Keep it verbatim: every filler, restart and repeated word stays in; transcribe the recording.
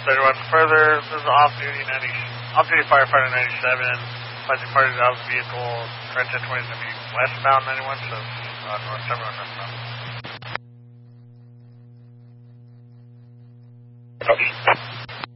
thirty-one. Further, this is off-duty ninety, off-duty firefighter ninety-seven. Advising parties out of the vehicle. Current ten twenty is going to be westbound ninety-one, so uh, north seventy-one westbound. Copy.